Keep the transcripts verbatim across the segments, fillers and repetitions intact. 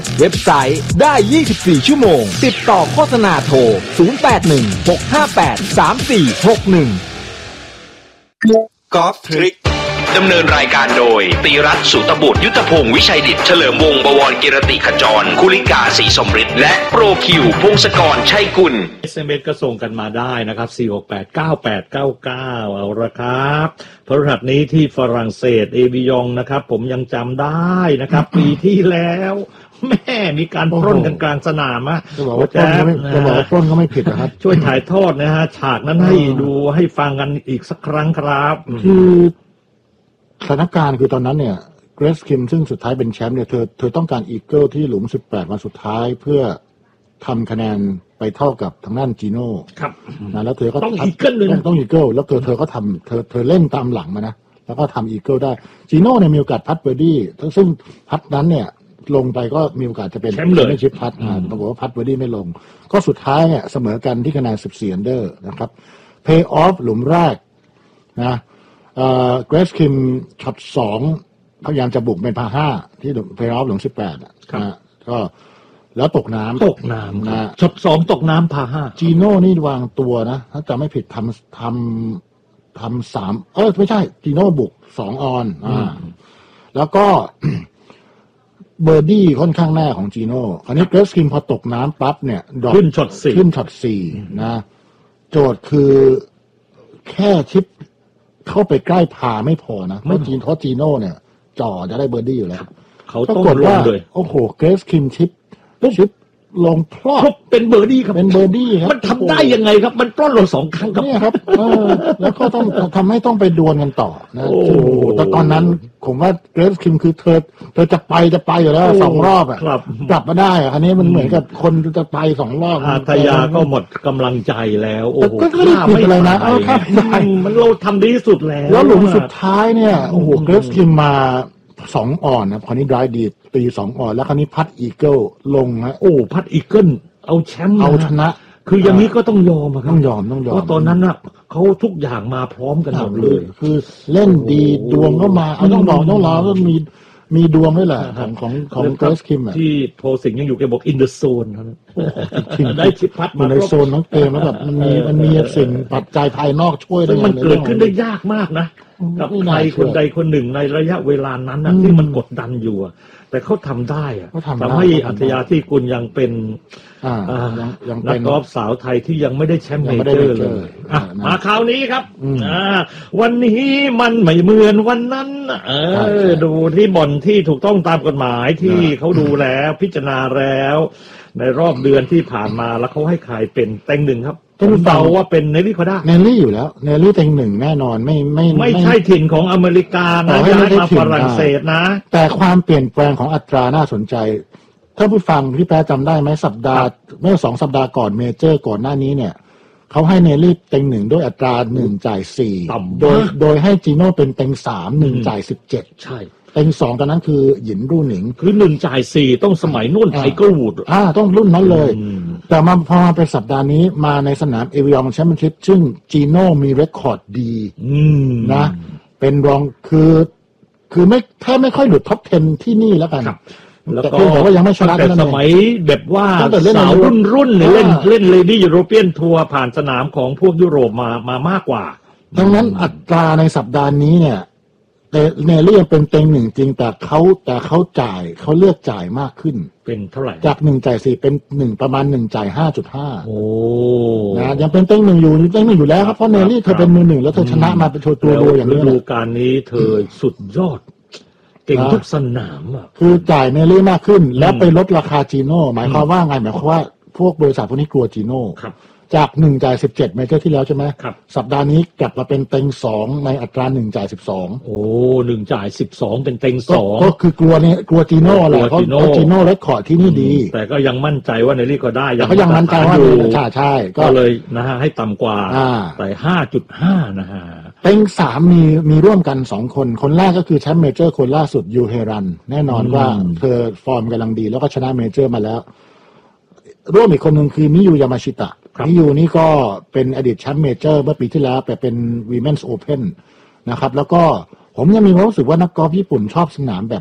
เว็บไซต์ได้ยี่สิบสี่ชั่วโมงติดต่อโฆษณาโทรศูนย์ แปด หนึ่ง หก ห้า แปด สาม สี่ หก หนึ่งกอล์ฟทริคดำเนินรายการโดยตีรัตน์สุตบุตรยุทธพงศ์วิชัยดิษฐ์เฉลิมวงศ์บวรกิรติขจรคุลิกาศรีสมฤทธิ์และโปรคิวพงศกรชัยกุลเอส เอ็ม เอส ก็ส่งกันมาได้นะครับสี่ หก แปด เก้า แปด เก้า เก้าเอาละครับพฤหัสนี้ที่ฝรั่งเศสเอวิยองนะครับผมยังจำได้นะครับ ปีที่แล้วแม่มีการปล้นกันกลางสนามอะจะบอกว่าปล้นก็ไม่จะบอกว่าปล้นก็ไม่ผิดนะครับช่วยถ่ายทอดนะฮะฉากนั้นให้ดูให้ฟังกันอีกสักครั้งครับคือสถานการณ์คือตอนนั้นเนี่ยเกรซคิมซึ่งสุดท้ายเป็นแชมป์เนี่ยเธอเธอต้องการอีเกิลที่หลุมสิบแปดวันสุดท้ายเพื่อทำคะแนนไปเท่ากับทางด้านจีโน่ครับนะแล้วเธอก็ต้องอีเกิลเลยนะต้องอีเกิลแล้วเธอเธอก็ทำเธอเธอเล่นตามหลังมานะแล้วก็ทำอีเกิลได้จีโน่เนี่ยมีโอกาสพัดเบอร์ดี้ซึ่งพัดนั้นเนี่ยลงไปก็มีโอกาสจะเป็นแชมป์เลยไม่ชิปพัดอ่าปรากฏว่าพัดเบอร์ดี้ไม่ลงก็สุดท้ายเนี่ยเสมอกันที่คะแนนสิบสี่อันเดอร์นะครับเพย์ออฟหลุมแรกนะเอ่อเกรซคิมช็อตสองพยายามจะบุกเป็นพาห้าที่เพย์ออฟหลุมสิบแปดอ่ะนะก็แล้วตกน้ำตกน้ำนะช็อตสองตกน้ำพาห้าจีโน่นี่วางตัวนะถ้าจำไม่ผิดทำทำทำสามเออไม่ใช่จีโน่บุกสองออนอ่าแล้วก็เบอร์ดี้ค่อนข้างแน่ของจีโน่คราวนี้เกรซคิมพอตกน้ำปั๊บเนี่ยขึ้นช็อตสี่ขึ้นช็อตสี่นะโจทย์คือแค่ชิปเข้าไปใกล้พาไม่พอนะไม่จีนเพราะจีโน่เนี่ยจ่อจะได้เบอร์ดี้อยู่แล้วเขาต้องลงเลยโอ้โหเกรซคิมชิปชิปลงพลอดเป็นเบอร์ดี้ครับเป็นเบอร์ดี้ครับมันทำได้ยังไงครับมันปล้นลงสองครั้งครับเนี่ยครับเออแล้วก็ต้องทำให้ต้องไปดวลกันต่อนะโอ้โหแต่ตอนนั้นผมว่าเกรซคิมคือเธอเธอจะไปจะไปอยู่แล้วสองรอบอ่ะกลับมาได้อ่ะอันนี้มันเหมือนกับคนจะไปสองรอบอาทยาก็หมดกำลังใจแล้วโอ้โหก็ไม่ได้ผิดอะไรนะเออครับมันเราทำดีที่สุดแล้วแล้วหลุมสุดท้ายเนี่ยโอ้โหเกรซคิมมาสองอ่อนนะคราวนี้ไดรฟ์ดีตีสองอ่อนแล้วคราวนี้พัดอีเกิลลงฮะโอ้พัดอีเกิลเอาแชมป์เอาชนะคืออย่างนี้ก็ต้องยอมครับต้องยอมต้องยอมเพราะตอนนั้นน่ะเขาทุกอย่างมาพร้อมกันหมดเลยคือเล่นดีดวงก็มาเอาต้องบอกต้องรอก็มีมีดวงด้วยแหละของของของเกรซคิมอ่ะที่โพสิงห์ยังอยู่แกบอกอินเดอะโซนได้ชิปพัดมาในโซนน้องเกมแล้วแบบมันมีมันมีสิ่งปัจจัยภายนอกช่วยด้วยมันเกิดขึ้นได้ยากมากนะกับใครคนใดคนหนึ่งในระยะเวลานั้นนะที่มันกดดันอยู่แต่เขาทำได้อะทำให้อัธยาที่กุลยังเป็นนักกอล์ฟสาวไทยที่ยังไม่ได้แชมป์เมเจอร์เลยมาคราวนี้ครับวันนี้มันไม่เหมือนวันนั้นเออดูที่บ่อนที่ถูกต้องตามกฎหมายที่เขาดูแล้วพิจารณาแล้วในรอบเดือนที่ผ่านมาแล้วเขาให้ใครเป็นเต็งหนึ่งครับผมเดาว่าเป็นเนลลี่คอด้าเนลลี่อยู่แล้วเนลลี่เต็งหนึ่งแน่นอนไม่ไม่ไม่ใช่ถิ่นของอเมริกานะย้ายมาฝรั่งเศสนะแต่ความเปลี่ยนแปลงของอัตราน่าสนใจถ้าผู้ฟังพี่แป๊ะจำได้ไหมสัปดาห์เมื่อสองสัปดาห์ก่อนเมเจอร์ก่อนหน้านี้เนี่ยเขาให้เนลลี่เต็งหนึ่งด้วยอัตราหนึ่งจ่ายสี่โดยโดยให้จีโน่เป็นเต็งสามหนึ่งจ่ายสิบเจ็ดใช่เต็งสองตอนนั้นคือหยินรุ่นหนิงคือหนึ่งจ่ายสี่ต้องสมัยนู่นไทเกอร์วูดอ่าต้องรุ่นนั้นเลยแต่มาพอมาเป็นสัปดาห์นี้มาในสนามเอวิยองแชมเปี้ยนชิพซึ่งจีโน่มีเรคคอร์ดดีนะเป็นรองคือคือไม่แทบไม่ค่อยหลุดท็อปสิบที่นี่แล้วกันแล้วก็แต่ว่ายังไม่ชนะแต่สมัยแบบว่าสาวรุ่นรุ่นเล่นเล่นเลดี้ยูโรเปียนทัวร์ผ่านสนามของพวกยุโรปมามามากกว่าดังนั้นอัตราในสัปดาห์นี้เนี่ยแต่เนลลี่ยังเป็นเต็งหนึ่งจริงแต่เขาแต่เขาจ่ายเขาเลือกจ่ายมากขึ้นเป็นเท่าไหร่จากหนึ่งจ่ายสี่เป็นหนึ่งประมาณหนึ่งจ่ายห้าจุดห้าโอ้นะยังเป็นเต็งหนึ่งอยู่เต็งหนึ่งอยู่แล้วครับเพราะเนลลี่เธอเป็นมือหนึ่งแล้วเธอชนะมาเป็นตัวตัวโดยอย่างนี้ฤดูกาลนี้เธอสุดยอดเก่งทุกสนามอ่ะคือจ่ายเนลลี่มากขึ้นแล้วไปลดราคาจีโน่หมายความว่าไงหมายความว่าพวกบริษัทพวกนี้กลัวจีโน่จากหนึ่งจ่ายสิบเจ็ดเมเจอร์ที่แล้วใช่ไหมครับสัปดาห์นี้กลับมาเป็นเต็งสองในอัตราหนึ่งจ่ายสิบสองโอ้หนึ่งจ่ายสิบสองเป็นเต็งสองก็คือกลัวเนี่ยกลัวจีโน่แหละเพราะจีโน่เรคคอร์ดที่นี่ดีแต่ก็ยังมั่นใจว่าเนลลี่ก็ได้ยังก็ยังมั่นใจว่าใช่ใช่ก็เลยนะฮะให้ต่ำกว่าแต่ห้าจุดห้านะฮะเต็งสามมีมีร่วมกันสองคนคนแรกก็คือแชมป์เมเจอร์คนล่าสุดยูเฮรันแน่นอนว่าเธอฟอร์มกำลังดีแล้วก็ชนะเมเจอร์มาแล้วร่วมอีกคนหนึ่งคือมิยูยามาชิตะมิยูนี่ก็เป็นอดีตแชมป์เมเจอร์เมื่อปีที่แล้วแต่เป็นวีแมนส์โอเพ่นนะครับแล้วก็ผมยังมีความรู้สึกว่านักกอล์ฟญี่ปุ่นชอบสนามแบบนี้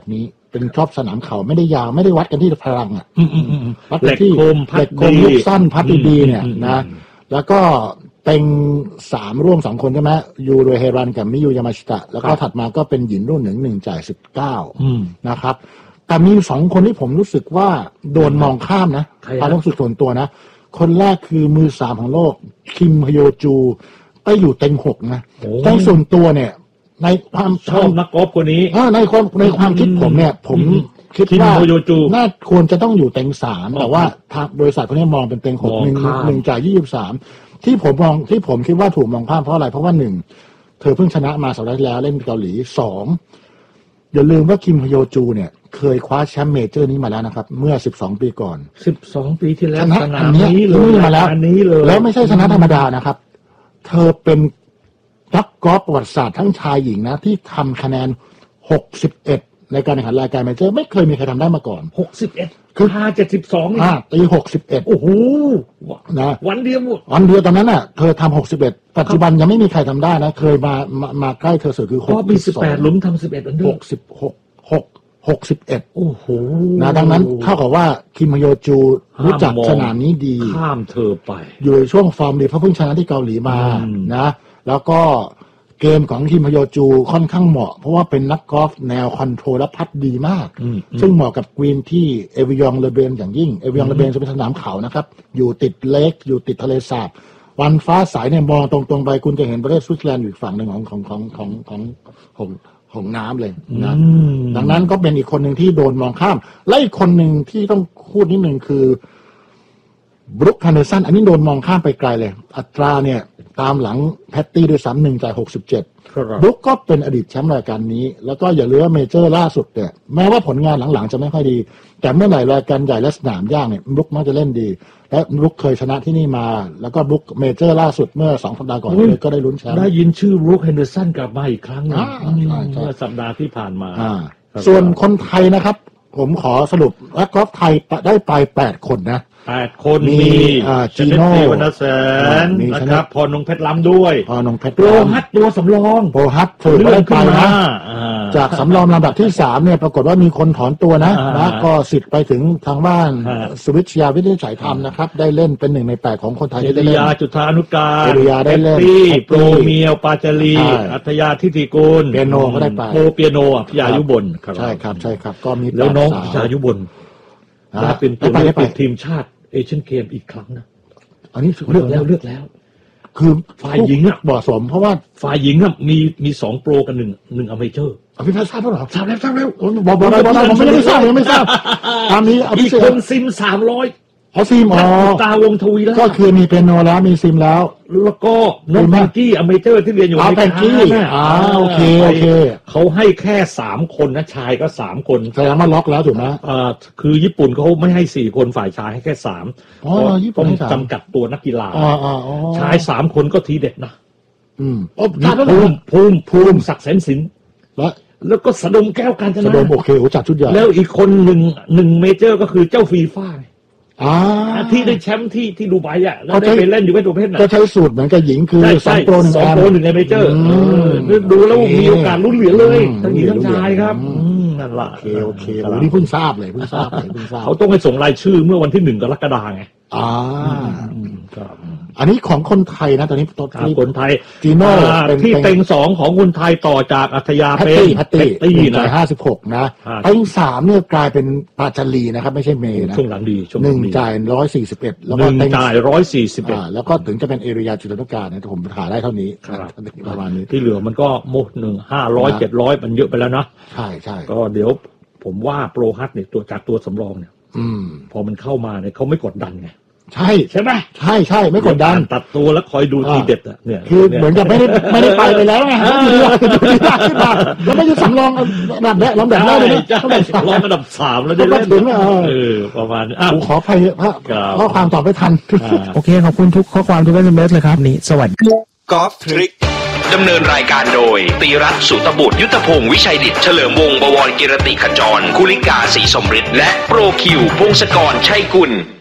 เป็นชอบสนามเขาไม่ได้ยาวไม่ได้วัดกันที่พลังอ่ะวัดเหกัล็นกที่คมพัเหดล็กคมดีลูกสั้นพัดดีๆเนี่ยอืมนะแล้วก็เต็งสามร่วมสองคนใช่ไหมยูโรเฮรันกับมิยูยามาชิตะแล้วก็ถัดมาก็เป็นหยินรุ่นหนึ่งหนึ่งจ่ายสิบเก้านะครับแต่มีสองคนที่ผมรู้สึกว่าโดนมองข้ามนะความรู้สึกส่วนตัวนะคนแรกคือมือสามของโลกคิมฮโยจูไปอยู่เต็งหกนะในส่วนตัวเนี่ยในความชอบนักกอล์ฟคนนี้ในความในความคิดผมเนี่ยผมคิดว่าน่าควรจะต้องอยู่เต็งสามแต่ว่าทางบริษัทพวกนี้มองเป็นเต็งหกหนึ่งหนึ่งจ่ายยี่สิบสามที่ผมมองที่ผมคิดว่าถูกมองข้ามเพราะอะไรเพราะว่าหนึ่งเธอเพิ่งชนะมาสัปดาห์ที่แล้วเล่นเกาหลีสองอย่าลืมว่าคิมฮโยจูเนี่ยเคยคว้าแชมป์เมเจอร์นี้มาแล้วนะครับเมื่อสิบสองปีก่อนสิบสองปีที่แล้วชนะอันนี้เลยมาแล้วแล้วไม่ใช่ชนะธรรมดานะครับเธอเป็นนักกอล์ฟประวัติศาสตร์ทั้งชายหญิงนะที่ทำคะแนนหกสิบเอ็ดในการแข่งขันรายการเมเจอร์ไม่เคยมีใครทำได้มาก่อนหกสิบเอ็ดคือห้าเจ็ดสิบสองอ่าตีหกสิบเอ็ดโอ้โหนะวันเดียววันเดียวตอนนั้นน่ะเธอทำหกสิบเอ็ดปัจจุบันยังไม่มีใครทำได้นะเคยมามามาใกล้เธอสุดคือหกมีสิบแปดหลุมทำสิบเอ็ดอันเดียวหกสิบหกหกหกสิบเอ็ดโอ้โหนะดังนั้นเท่ากับว่าคิมฮโยจูรู้จักสนามนี้ดีข้ามเธอไปอยู่ในช่วงฟอร์มดีเพราะเพิ่งชนะที่เกาหลีมานะแล้วก็เกมของคิมฮโยจูค่อนข้างเหมาะเพราะว่าเป็นนักกอล์ฟแนวคอนโทรลและพัดดีมากซึ่งเหมาะกับกรีนที่เอวิยองเลเบนอย่างยิ่งเอวิยองเลเบนจะเป็นสนามเขานะครับอยู่ติดเลคอยู่ติดทะเลสาบวันฟ้าใสเนี่ยมองตรงๆไปคุณจะเห็นประเทศสวิตเซอร์แลนด์อยู่อีกฝั่งหนึ่งของของของของของของของน้ำเลยนะดังนั้นก็เป็นอีกคนหนึ่งที่โดนมองข้ามและอีกคนหนึ่งที่ต้องพูดนิดหนึ่งคือบรุกฮันเดอร์สันอันนี้โดนมองข้ามไปไกลเลยอัตราเนี่ยตามหลังแพตตี้ด้วยซ้ำหนึ่งจ่ายหกสิบเจ็ดบรุกก็เป็นอดีตแชมป์รายการนี้แล้วก็อย่าลืมว่าเมเจอร์ล่าสุดเนี่ยแม้ว่าผลงานหลังๆจะไม่ค่อยดีแต่เมื่อไหร่รายการใหญ่และสนามยากเนี่ยบรุกมักจะเล่นดีและบรุกเคยชนะที่นี่มาแล้วก็บรุกเมเจอร์ล่าสุดเมื่อสองสัปดาห์ก่อนเลยก็ได้ลุ้นแชมป์ได้ยินชื่อบรุกฮันเดอร์สันกลับมาอีกครั้งนึงเมื่อสัปดาห์ที่ผ่านมาส่วนคนไทยนะครับผมขอสรุปนักกอล์ฟไทยได้ไปแปดคนนะแปดคนมีจีโน่วรรณแสนนะครับพรนงเพชรล้ำด้วยพรนงเพชรโปรฮัตตัวสำรองโปรฮัตถือว่าได้ไปนะจากสำรองลำดับที่สามเนี่ยปรากฏว่ามีคนถอนตัวนะนะก็สิทธิ์ไปถึงทางบ้านสวิชยาวิทยาชัยธรรมนะครับได้เล่นเป็นหนึ่งในแปดของคนไทยที่ได้เล่นเอริยาจุฑานุการเอริยาได้เล่นโปรเมียวปาจารีอัธยาทิติกูลเปียโนก็ได้ไปโปรเปียโนพิยายุบลใช่ครับใช่ครับก็มีแล้วน้องพิยายุบลได้เป็นตัวเลือกทีมชาติเอเชียนเกมอีกครั้งนะอันนี้เลือกแล้วเลือกแล้วคือฝ่ายหญิงอ่ะเหมาะสมเพราะว่าฝ่ายหญิงอ่ะมีมีสองโปรกันหนึ่งหนึ่งอเมเจอร์อภิพัฒน์ทราบแล้วเหรอทราบแล้วทราบแล้วบอกบอกได้บอกได้ผมไม่ได้ทราบยังไม่ทราบตามนี้อภิเษกคนซิมสามร้อยเขาซิมอ๋อตาวงทวีแล้วก็คือมีเปียโนแล้วมีซิมแล้วแล้วก็น้องแพงกี้อเมเจอร์ที่เรียนอยู่ในแพงกี้อ๋อโอเคโอเคเขาให้แค่สามคนนะชายก็สามคนแสดงว่าล็อกแล้วถูกไหมอ่าคือญี่ปุ่นเขาไม่ให้สี่คนฝ่ายชายให้แค่สามอ๋อญี่ปุ่นจำกัดตัวนักกีฬาอ๋ออ๋อชายสามคนก็ทีเด็ดนะอืมภูมิภูมิภูมิศักดิ์แสนสินแล้วแล้วก็สะดมแก้วกาญจนาสะดมโอเคโอ้จัดชุดใหญ่แล้วอีกคนหนึ่งหนึ่งเมเจอร์ก็คือเจ้าฟีฟ่าอ่าที่ได้แชมป์ที่ที่ดูไบอ่ะแล้วได้ไปเล่นอยู่กับตัวเพชรก็ใช้สูตรเหมือนกับหญิงคือสองโปรหนึ่งสองโปรหนึ่งในเมเจอร์ดูแล้วมีโอกาสลุ้นเหลือเลยทั้งหญิงทั้งชายครับนั่นแหละโอเคโอเควันนี้เพิ่งทราบเลยเพิ่งทราบเลยเพิ่งทราบเขาต้องไปส่งรายชื่อเมื่อวันที่หนึ่งกรกฎาคมไงอ่าอันนี้ของคนไทยนะตอนนี้ตอนนี้คนไทยจีโน่ที่เต็งสองของคนไทยต่อจากอัธยาเป็นพัตตี้นะห้าสิบหกนะเต็งสามเนี่ยกลายเป็นปาจารีนะครับไม่ใช่เมย์นะช่วงหลังดีหนึ่งจ่ายร้อยสี่สิบเอ็ดแล้วก็เต็งจ่ายร้อยสี่สิบเอ็ดแล้วก็ถึงจะเป็นเอริยาจุฬานุการนะผมหาได้เท่านี้ประมาณนี้ที่เหลือมันก็โมดหนึ่งห้าร้อยเจ็ดร้อยมันเยอะไปแล้วนะใช่ใช่ก็เดี๋ยวผมว่าโปรฮัตเนี่ยตัวจากตัวสำรองเนี่ยพอมันเข้ามาเนี่ยเขาไม่กดดันไงใช่ใช่ไหมใช่ใช่ไม่กดดันตัดตัวแล้วคอยดูทีเด็ดอ่ะเนี่ยคือเหมือนกับไม่ได้ไม่ได้ไปไปแล้วไงดูดีดูดีขึ้นมาแล้วไม่ใช่สำรองแบบแรกลำดับแรกเลยนะรองอันดับสามแล้วได้เล่นเออประมาณนี้ขออภัยพระข้อความตอบไม่ทันโอเคขอบคุณทุกข้อความทุกเอสเอ็มเอสเลยครับนี้สวัสดีกอล์ฟทริกดำเนินรายการโดยตีรัตน์สุตบุตรยุทธพงศ์วิชัยดิษฐ์เฉลิมวงศ์บวรกิรติขจรคุลิกาศรีสมฤทธิ์และโปรคิวพงศกรชัยกุล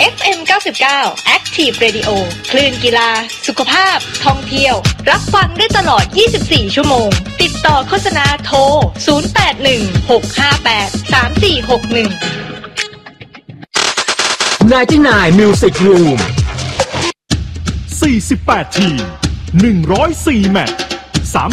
เอฟ เอ็ม เก้าสิบเก้า Active Radio คลื่นกีฬาสุขภาพท่องเที่ยวรับฟังได้ตลอดยี่สิบสี่ชั่วโมงติดต่อโฆษณาโทรศูนย์ แปด หนึ่ง หก ห้า แปด สาม สี่ หก หนึ่งไนน์ตี้ไนน์ Music Room สี่สิบแปดทีมหนึ่งร้อยสี่แมตช์